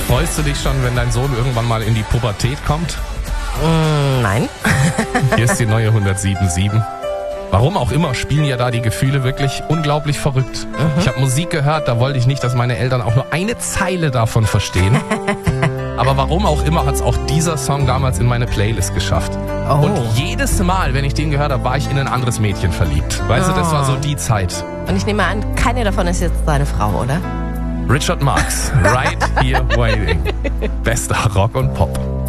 Freust du dich schon, wenn dein Sohn irgendwann mal in die Pubertät kommt? Nein. Hier ist die neue 107.7. Warum auch immer spielen ja da die Gefühle wirklich unglaublich verrückt. Ich habe Musik gehört, da wollte ich nicht, dass meine Eltern auch nur eine Zeile davon verstehen. Aber warum auch immer hat es auch dieser Song damals in meine Playlist geschafft. Oh. Und jedes Mal, wenn ich den gehört habe, war ich in ein anderes Mädchen verliebt. Weißt du, das war so die Zeit. Und ich nehme an, keine davon ist jetzt seine Frau, oder? Richard Marx, Right Here Waiting. Bester Rock und Pop.